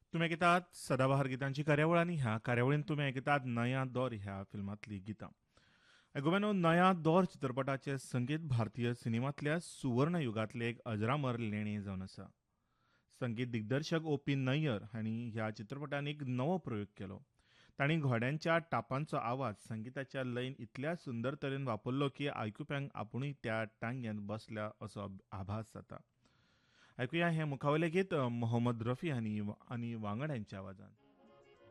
तुम्ही ऐकतात सदाबहार गीतांची कार्यावळ आणि ह्या कार्यावळीन तुम्ही ऐकतात नया दौर ह्या फिल्मातली गीतां. गोव्यानो नया दौर चित्रपटाचे संगीत भारतीय सिनेमातल्या सुवर्ण युगातले एक अजरामर लेणी जावन आसा. संगीत दिग्दर्शक ओ.पी. नय्यर हांणी ह्या चित्रपटान एक नवो प्रयोग केलो. तांणी घोड्यांच्या टापांचो आवाज संगीताच्या लयन इतल्या सुंदर तरेन वापरलो की आयकुप्यांक आपुणूय त्या टांग्यान बसल्या असो आभास जाता. ऐकुया हे मुखावले गीत मोहम्मद रफी आनी वांगड्यांच्या आवाजान.